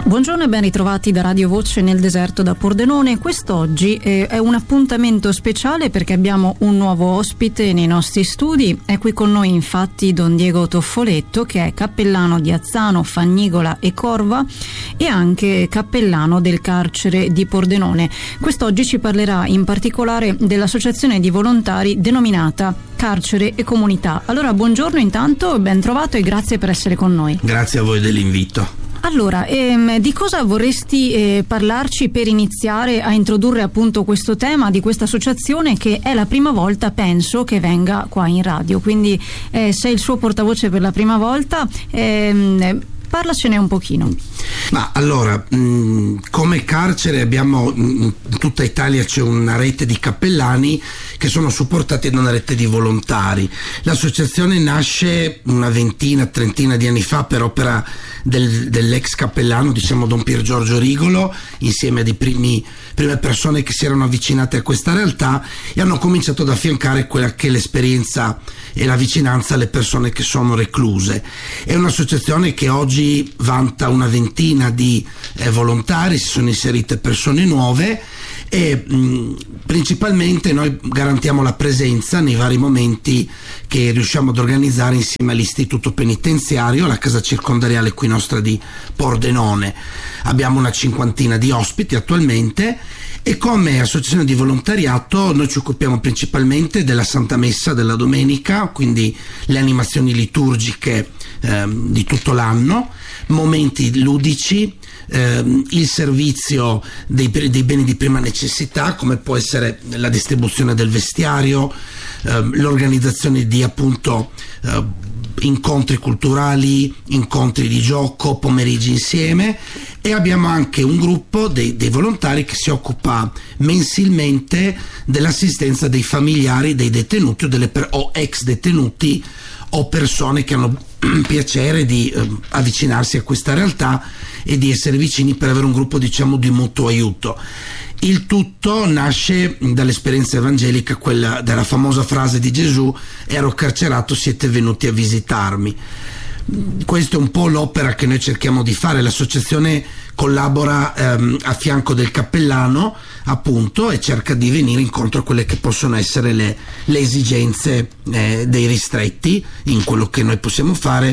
Buongiorno e ben ritrovati da Radio Voce nel deserto da Pordenone. Quest'oggi è un appuntamento speciale perché abbiamo un nuovo ospite nei nostri studi. È qui con noi infatti Don Diego Toffoletto, che è cappellano di Azzano, Fagnigola e Corva e anche cappellano del carcere di Pordenone. Quest'oggi ci parlerà in particolare dell'associazione di volontari denominata Carcere e Comunità. Allora, buongiorno intanto, ben trovato e grazie per essere con noi. Grazie a voi dell'invito. Allora, di cosa vorresti parlarci per iniziare a introdurre appunto questo tema di questa associazione, che è la prima volta, penso, che venga qua in radio, quindi sei il suo portavoce per la prima volta, parlacene un pochino. Ma allora, come carcere abbiamo, in tutta Italia c'è una rete di cappellani che sono supportati da una rete di volontari. L'associazione nasce una trentina di anni fa per opera dell'ex cappellano, diciamo Don Pier Giorgio Rigolo, insieme a prime persone che si erano avvicinate a questa realtà e hanno cominciato ad affiancare quella che è l'esperienza e la vicinanza alle persone che sono recluse. È un'associazione che oggi vanta una ventina di volontari, si sono inserite persone nuove e principalmente noi garantiamo la presenza nei vari momenti che riusciamo ad organizzare insieme all'istituto penitenziario, la casa circondariale qui nostra di Pordenone. Abbiamo una cinquantina di ospiti attualmente e come associazione di volontariato noi ci occupiamo principalmente della Santa Messa della domenica, quindi le animazioni liturgiche di tutto l'anno, momenti ludici, il servizio dei beni di prima necessità, come può essere la distribuzione del vestiario, l'organizzazione di appunto incontri culturali, incontri di gioco, pomeriggi insieme, e abbiamo anche un gruppo dei volontari che si occupa mensilmente dell'assistenza dei familiari dei detenuti o ex detenuti o persone che hanno piacere di avvicinarsi a questa realtà e di essere vicini per avere un gruppo, diciamo, di mutuo aiuto. Il tutto nasce dall'esperienza evangelica, quella della famosa frase di Gesù: ero carcerato, siete venuti a visitarmi. Questa è un po' l'opera che noi cerchiamo di fare. L'associazione collabora a fianco del cappellano appunto e cerca di venire incontro a quelle che possono essere le esigenze dei ristretti in quello che noi possiamo fare,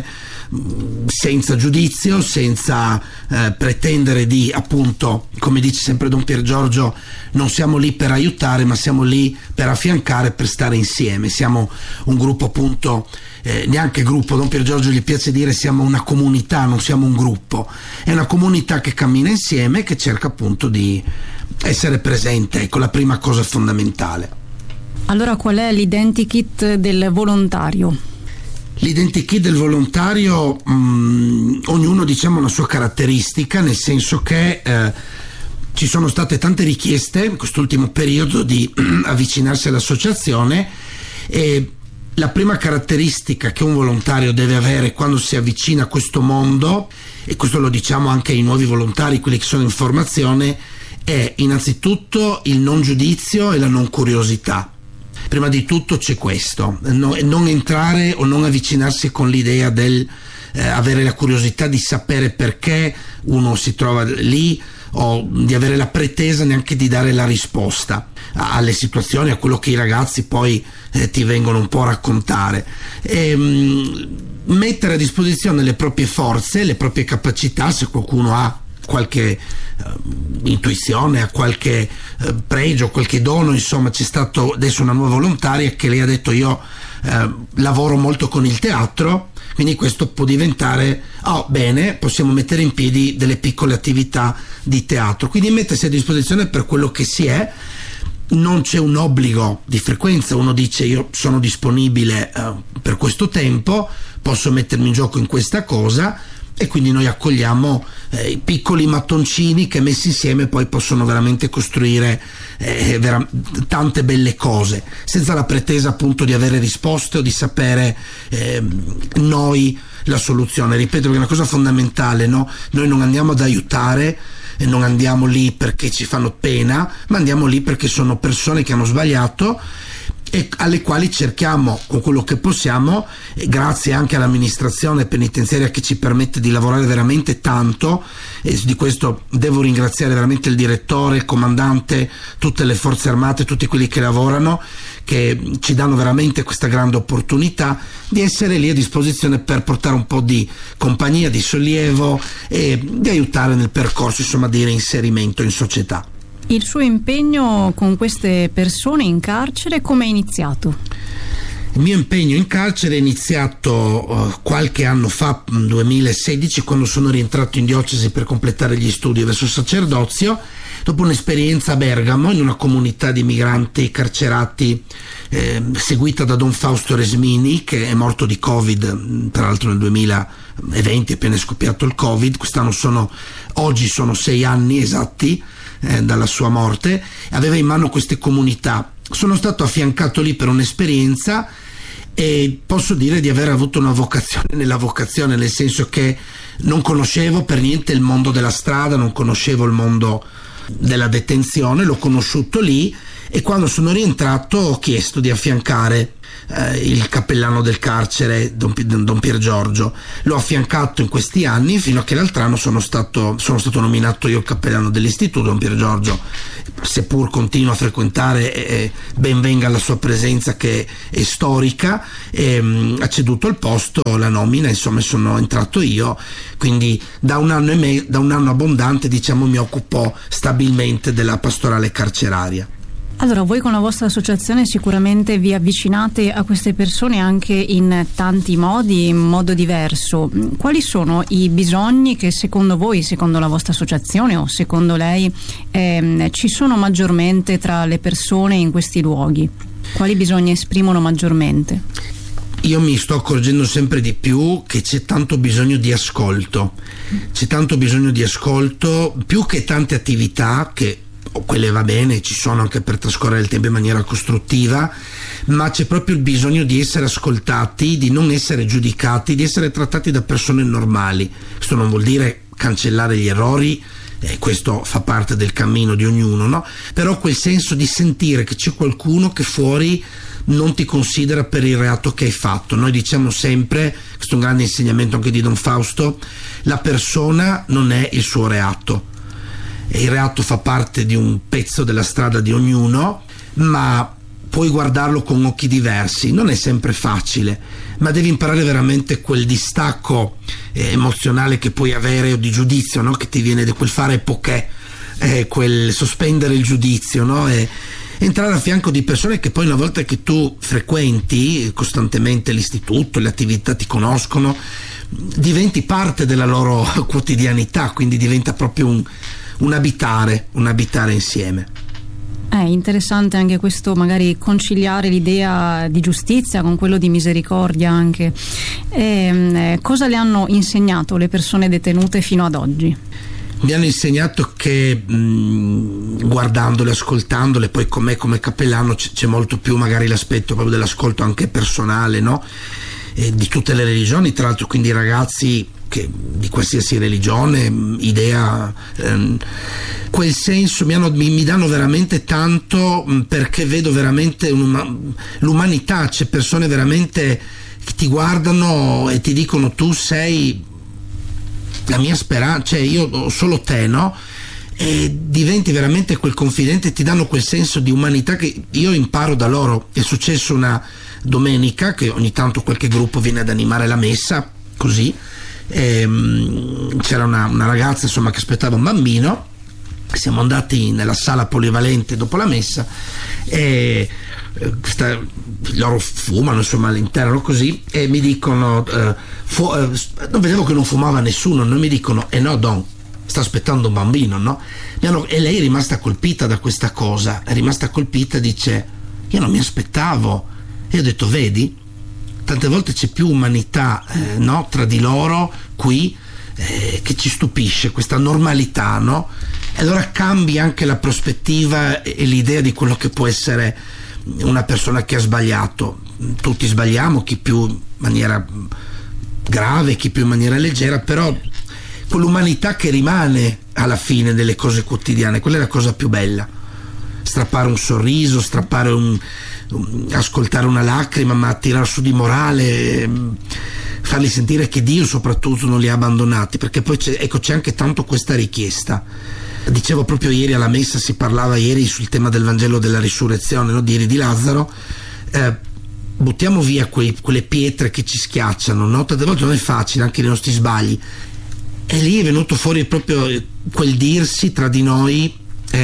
senza giudizio, senza pretendere di, appunto, come dice sempre Don Pier Giorgio, non siamo lì per aiutare ma siamo lì per affiancare, per stare insieme. Siamo un gruppo, appunto, neanche gruppo, Don Pier Giorgio gli piace dire siamo una comunità, non siamo un gruppo, è una comunità che cammina insieme e che cerca appunto di essere presente, ecco la prima cosa fondamentale. Allora, qual è l'identikit del volontario? L'identikit del volontario, ognuno, diciamo, ha una sua caratteristica, nel senso che ci sono state tante richieste in quest'ultimo periodo di avvicinarsi all'associazione, e la prima caratteristica che un volontario deve avere quando si avvicina a questo mondo, e questo lo diciamo anche ai nuovi volontari, quelli che sono in formazione, è innanzitutto il non giudizio e la non curiosità. Prima di tutto c'è questo, non entrare o non avvicinarsi con l'idea del avere la curiosità di sapere perché uno si trova lì, o di avere la pretesa neanche di dare la risposta alle situazioni, a quello che i ragazzi poi ti vengono un po' a raccontare, e mettere a disposizione le proprie forze, le proprie capacità. Se qualcuno ha qualche intuizione, ha qualche pregio, qualche dono, insomma, c'è stato adesso una nuova volontaria che lei ha detto: io lavoro molto con il teatro, quindi questo può diventare bene, possiamo mettere in piedi delle piccole attività di teatro, quindi mettersi a disposizione per quello che si è. Non c'è un obbligo di frequenza, uno dice io sono disponibile per questo tempo, posso mettermi in gioco in questa cosa, e quindi noi accogliamo i piccoli mattoncini che messi insieme poi possono veramente costruire tante belle cose, senza la pretesa appunto di avere risposte o di sapere noi la soluzione. Ripeto che è una cosa fondamentale, no? Noi non andiamo ad aiutare, e non andiamo lì perché ci fanno pena, ma andiamo lì perché sono persone che hanno sbagliato e alle quali cerchiamo con quello che possiamo, grazie anche all'amministrazione penitenziaria che ci permette di lavorare veramente tanto, e di questo devo ringraziare veramente il direttore, il comandante, tutte le forze armate, tutti quelli che lavorano, che ci danno veramente questa grande opportunità di essere lì a disposizione per portare un po' di compagnia, di sollievo e di aiutare nel percorso, insomma, di reinserimento in società. Il suo impegno con queste persone in carcere come è iniziato? Il mio impegno in carcere è iniziato qualche anno fa, 2016, quando sono rientrato in diocesi per completare gli studi verso il sacerdozio, dopo un'esperienza a Bergamo in una comunità di migranti carcerati seguita da Don Fausto Resmini, che è morto di Covid, tra l'altro nel 2020, appena è scoppiato il Covid. Oggi sono 6 anni esatti dalla sua morte. Aveva in mano queste comunità. Sono stato affiancato lì per un'esperienza e posso dire di aver avuto una vocazione nella vocazione, nel senso che non conoscevo per niente il mondo della strada, non conoscevo il mondo della detenzione, l'ho conosciuto lì, e quando sono rientrato ho chiesto di affiancare il cappellano del carcere, Don Pier Giorgio. L'ho affiancato in questi anni fino a che l'altro anno sono stato nominato io il cappellano dell'istituto. Don Pier Giorgio, seppur continua a frequentare, ben venga la sua presenza che è storica, ha ceduto il posto, la nomina, insomma sono entrato io, quindi da un anno abbondante, diciamo, mi occupo stabilmente della pastorale carceraria. Allora, voi con la vostra associazione sicuramente vi avvicinate a queste persone anche in tanti modi, in modo diverso. Quali sono i bisogni che secondo voi, secondo la vostra associazione o secondo lei, ci sono maggiormente tra le persone in questi luoghi? Quali bisogni esprimono maggiormente? Io mi sto accorgendo sempre di più che c'è tanto bisogno di ascolto, più che tante attività che quelle va bene, ci sono anche per trascorrere il tempo in maniera costruttiva, ma c'è proprio il bisogno di essere ascoltati, di non essere giudicati, di essere trattati da persone normali. Questo non vuol dire cancellare gli errori, questo fa parte del cammino di ognuno, no? Però quel senso di sentire che c'è qualcuno che fuori non ti considera per il reato che hai fatto. Noi diciamo sempre, questo è un grande insegnamento anche di Don Fausto, la persona non è il suo reato. E il reato fa parte di un pezzo della strada di ognuno, ma puoi guardarlo con occhi diversi. Non è sempre facile, ma devi imparare veramente quel distacco emozionale che puoi avere, o di giudizio, no? Che ti viene da quel fare poché, quel sospendere il giudizio, no? E entrare a fianco di persone che poi, una volta che tu frequenti costantemente l'istituto, le attività ti conoscono, diventi parte della loro quotidianità, quindi diventa proprio un abitare insieme. È interessante anche questo, magari conciliare l'idea di giustizia con quello di misericordia anche. Cosa le hanno insegnato le persone detenute fino ad oggi? Mi hanno insegnato che guardandole, ascoltandole, poi con me come cappellano c'è molto più magari l'aspetto proprio dell'ascolto anche personale, no? Di tutte le religioni, tra l'altro, quindi ragazzi che di qualsiasi religione, idea, quel senso mi danno veramente tanto, perché vedo veramente l'umanità. C'è persone veramente che ti guardano e ti dicono: tu sei la mia speranza, cioè io ho solo te, no? E diventi veramente quel confidente, ti danno quel senso di umanità che io imparo da loro. È successo una domenica che ogni tanto qualche gruppo viene ad animare la messa, così, c'era una ragazza, insomma, che aspettava un bambino. Siamo andati nella sala polivalente dopo la messa e loro fumano, insomma, all'interno, così, e mi dicono non vedevo che non fumava nessuno, non mi dicono: no, Don, sta aspettando un bambino, no? E lei è rimasta colpita da questa cosa, è rimasta colpita, dice: io non mi aspettavo. E ho detto: vedi, tante volte c'è più umanità, no, tra di loro qui, che ci stupisce, questa normalità, no? E allora cambi anche la prospettiva e l'idea di quello che può essere una persona che ha sbagliato. Tutti sbagliamo, chi più in maniera grave, chi più in maniera leggera, però quell'umanità che rimane alla fine delle cose quotidiane, quella è la cosa più bella. strappare un sorriso, ascoltare una lacrima, ma tirar su di morale, farli sentire che Dio soprattutto non li ha abbandonati, perché poi c'è anche tanto questa richiesta. Dicevo proprio ieri alla messa, si parlava ieri sul tema del Vangelo della risurrezione, no? Di ieri di Lazzaro. Buttiamo via quelle pietre che ci schiacciano, no? Tante volte non è facile, anche i nostri sbagli, e lì è venuto fuori proprio quel dirsi tra di noi,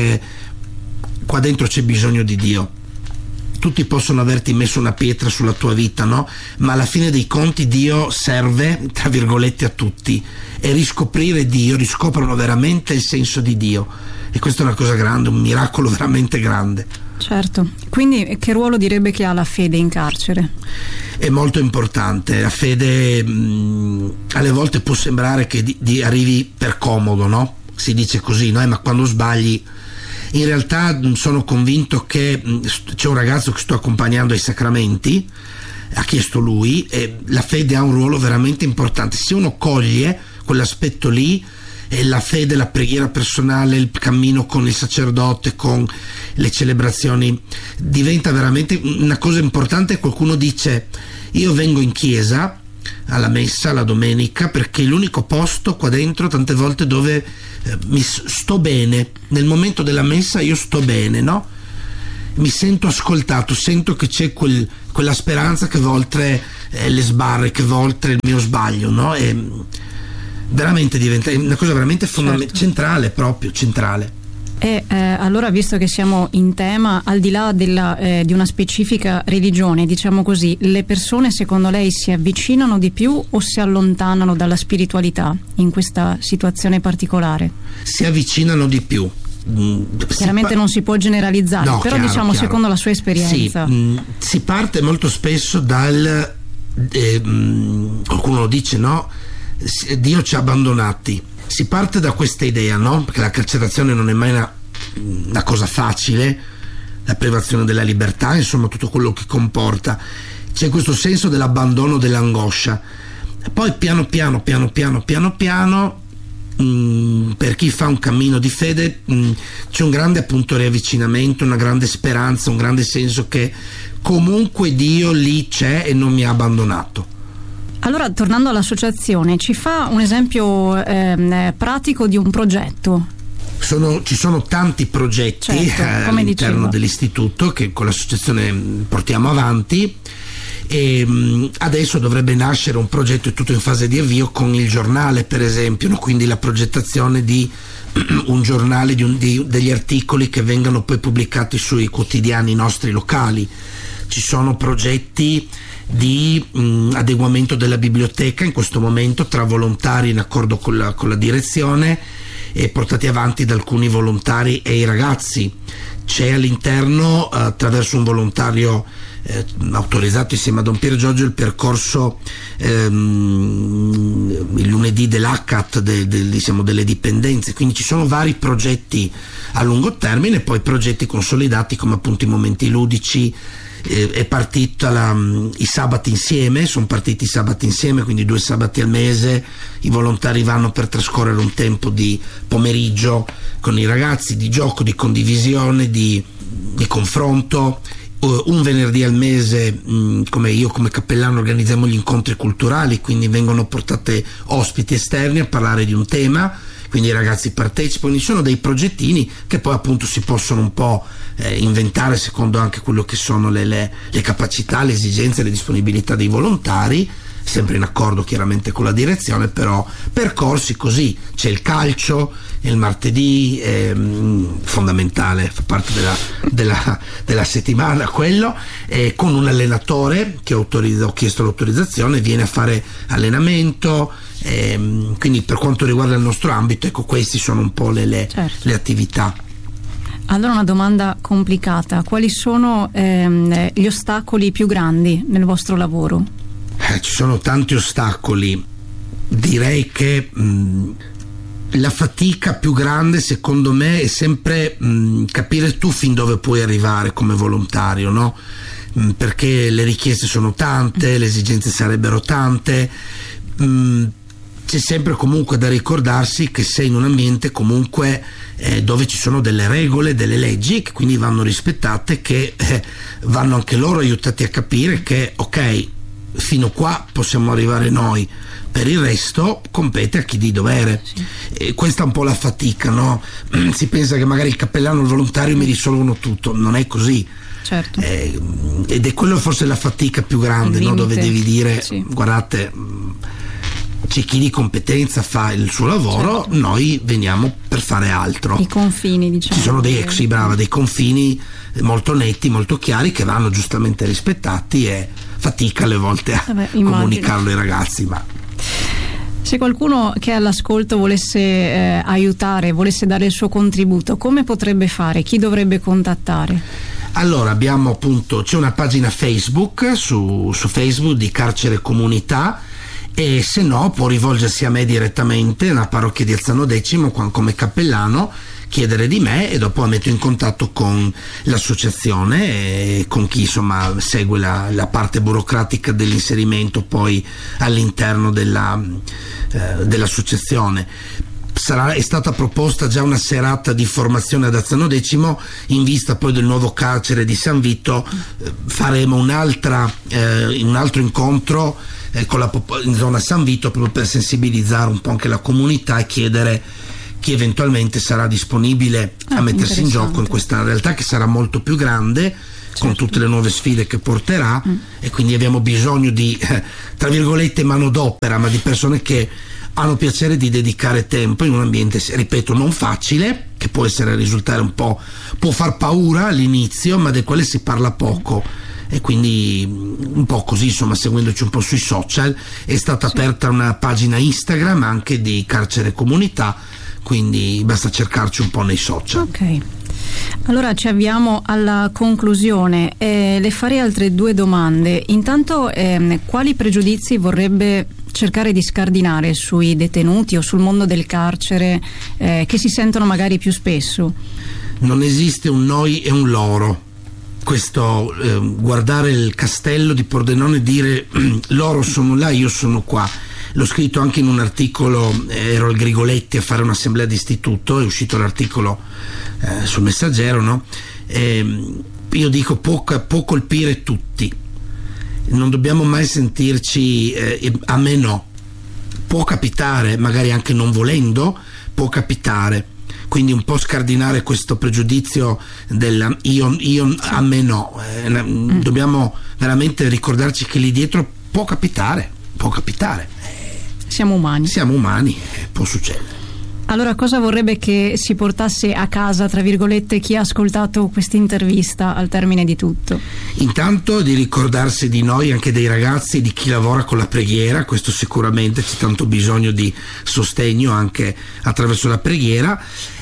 qua dentro c'è bisogno di Dio. Tutti possono averti messo una pietra sulla tua vita, no? Ma alla fine dei conti Dio serve, tra virgolette, a tutti, e riscoprono veramente il senso di Dio, e questa è una cosa grande, un miracolo veramente grande. Certo, quindi che ruolo direbbe che ha la fede in carcere? È molto importante. La fede alle volte può sembrare che arrivi per comodo, no? Si dice così, no? Ma quando sbagli, in realtà sono convinto che c'è un ragazzo che sto accompagnando ai sacramenti, ha chiesto lui, e la fede ha un ruolo veramente importante. Se uno coglie quell'aspetto lì, la fede, la preghiera personale, il cammino con il sacerdote, con le celebrazioni, diventa veramente una cosa importante. Qualcuno dice: io vengo in chiesa alla messa la domenica perché è l'unico posto qua dentro tante volte dove mi sto bene, nel momento della messa io sto bene, no? Mi sento ascoltato, sento che c'è quella speranza che va oltre le sbarre, che va oltre il mio sbaglio, no? E veramente diventa una cosa veramente fondamentale, centrale, proprio centrale. E allora, visto che siamo in tema, al di là di una specifica religione, diciamo così, le persone secondo lei si avvicinano di più o si allontanano dalla spiritualità in questa situazione particolare? Si avvicinano di più. Chiaramente non si può generalizzare, no, però chiaro, diciamo chiaro. Secondo la sua esperienza. Si parte molto spesso qualcuno lo dice, no? Dio ci ha abbandonati. Si parte da questa idea, no? Perché la carcerazione non è mai una cosa facile, la privazione della libertà, insomma tutto quello che comporta. C'è questo senso dell'abbandono, dell'angoscia. Poi piano piano, per chi fa un cammino di fede, c'è un grande appunto riavvicinamento, una grande speranza, un grande senso che comunque Dio lì c'è e non mi ha abbandonato. Allora, tornando all'associazione, ci fa un esempio pratico di un progetto? Ci sono tanti progetti, certo, all'interno dell'istituto che con l'associazione portiamo avanti, e adesso dovrebbe nascere un progetto, è tutto in fase di avvio, con il giornale per esempio, no? Quindi la progettazione di un giornale, degli articoli che vengano poi pubblicati sui quotidiani nostri locali. Ci sono progetti di adeguamento della biblioteca in questo momento tra volontari in accordo con la direzione, e portati avanti da alcuni volontari e i ragazzi. C'è all'interno, attraverso un volontario autorizzato insieme a Don Pier Giorgio, il percorso il lunedì dell'ACAT, diciamo delle dipendenze. Quindi ci sono vari progetti a lungo termine e poi progetti consolidati come appunto i momenti ludici. È partita i sabati insieme, sono partiti i sabati insieme, quindi 2 sabati al mese i volontari vanno per trascorrere un tempo di pomeriggio con i ragazzi, di gioco, di condivisione, di confronto. Un venerdì al mese, come io come cappellano, organizziamo gli incontri culturali, quindi vengono portate ospiti esterni a parlare di un tema, quindi i ragazzi partecipano. Ci sono dei progettini che poi appunto si possono un po' inventare secondo anche quello che sono le capacità, le esigenze, le disponibilità dei volontari, sempre in accordo chiaramente con la direzione, però percorsi così. C'è il calcio il martedì, fondamentale, fa parte della settimana quello, con un allenatore che ho chiesto l'autorizzazione, viene a fare allenamento, quindi per quanto riguarda il nostro ambito, ecco, questi sono un po' certo, le attività. Allora, una domanda complicata: quali sono gli ostacoli più grandi nel vostro lavoro? Ci sono tanti ostacoli. Direi che la fatica più grande secondo me è sempre capire tu fin dove puoi arrivare come volontario, no? Perché le richieste sono tante, le esigenze sarebbero tante. c'è sempre comunque da ricordarsi che sei in un ambiente comunque dove ci sono delle regole, delle leggi che quindi vanno rispettate, che vanno anche loro aiutati a capire che ok, fino qua possiamo arrivare noi, per il resto compete a chi di dovere. Sì. E questa è un po' la fatica, no? Si pensa che magari il cappellano e il volontario mi risolvono tutto, non è così. Certo. Ed è quello forse la fatica più grande, no? Dove devi dire sì, guardate, c'è chi di competenza fa il suo lavoro, certo, noi veniamo per fare altro. I confini, diciamo. Ci sono dei confini molto netti, molto chiari, che vanno giustamente rispettati, e fatica alle volte a comunicarlo ai ragazzi, ma se qualcuno che è all'ascolto volesse aiutare, volesse dare il suo contributo, come potrebbe fare? Chi dovrebbe contattare? Allora abbiamo appunto, c'è una pagina Facebook su Facebook di Carcere Comunità, e se no può rivolgersi a me direttamente nella parrocchia di Azzano X come cappellano, chiedere di me, e dopo la metto in contatto con l'associazione e con chi insomma segue la parte burocratica dell'inserimento poi all'interno dell'associazione. È stata proposta già una serata di formazione ad Azzano X, in vista poi del nuovo carcere di San Vito. Faremo un altro incontro in zona San Vito, proprio per sensibilizzare un po' anche la comunità e chiedere chi eventualmente sarà disponibile a mettersi in gioco in questa realtà che sarà molto più grande, certo, con tutte le nuove sfide che porterà, e quindi abbiamo bisogno di tra virgolette manodopera, ma di persone che hanno piacere di dedicare tempo in un ambiente, ripeto, non facile, che può può far paura all'inizio, ma del quale si parla poco. E quindi un po' così, insomma, seguendoci un po' sui social. È stata aperta una pagina Instagram anche di Carcere Comunità, quindi basta cercarci un po' nei social. Ok, allora ci avviamo alla conclusione. Le farei altre due domande. Intanto, quali pregiudizi vorrebbe cercare di scardinare sui detenuti o sul mondo del carcere, che si sentono magari più spesso? Non esiste un noi e un loro. Questo guardare il castello di Pordenone e dire loro sono là, io sono qua. L'ho scritto anche in un articolo, ero al Grigoletti a fare un'assemblea d'istituto, è uscito l'articolo sul Messaggero, no? Io dico può colpire tutti, non dobbiamo mai sentirci a me no, può capitare, magari anche non volendo, può capitare. Quindi un po' scardinare questo pregiudizio del io a me no. Dobbiamo veramente ricordarci che lì dietro può capitare. Siamo umani, può succedere. Allora, cosa vorrebbe che si portasse a casa, tra virgolette, chi ha ascoltato questa intervista al termine di tutto? Intanto di ricordarsi di noi, anche dei ragazzi, di chi lavora con la preghiera. Questo sicuramente, c'è tanto bisogno di sostegno anche attraverso la preghiera.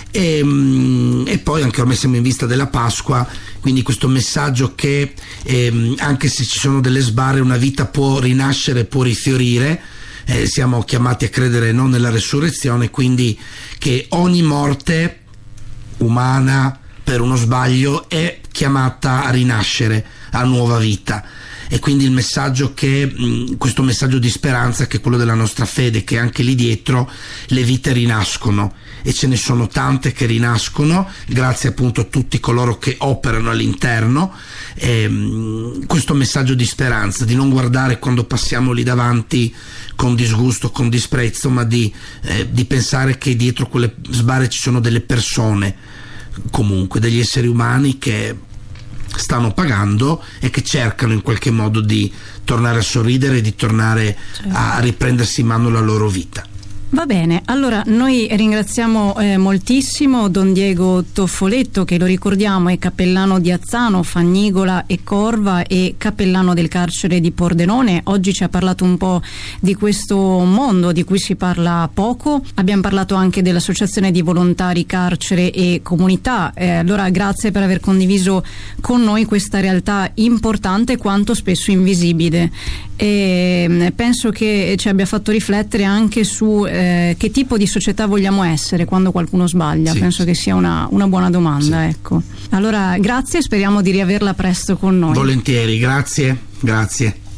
E poi anche ormai siamo in vista della Pasqua, quindi questo messaggio che anche se ci sono delle sbarre, una vita può rinascere, può rifiorire. Siamo chiamati a credere non nella resurrezione, quindi che ogni morte umana per uno sbaglio è chiamata a rinascere a nuova vita. E quindi il messaggio questo messaggio di speranza, che è quello della nostra fede, che anche lì dietro le vite rinascono, e ce ne sono tante che rinascono grazie appunto a tutti coloro che operano all'interno. Questo messaggio di speranza, di non guardare quando passiamo lì davanti con disgusto, con disprezzo, ma di pensare che dietro quelle sbarre ci sono delle persone, comunque degli esseri umani che stanno pagando e che cercano in qualche modo di tornare a sorridere, di tornare a riprendersi in mano la loro vita. Va bene, allora noi ringraziamo moltissimo Don Diego Toffoletto, che lo ricordiamo è cappellano di Azzano, Fagnigola e Corva e cappellano del carcere di Pordenone. Oggi ci ha parlato un po' di questo mondo di cui si parla poco. Abbiamo parlato anche dell'associazione di volontari Carcere e Comunità. Allora grazie per aver condiviso con noi questa realtà importante quanto spesso invisibile. E penso che ci abbia fatto riflettere anche su che tipo di società vogliamo essere quando qualcuno sbaglia. Sì. Penso che sia una buona domanda. Sì. Ecco. Allora grazie, speriamo di riaverla presto con noi. Volentieri, grazie.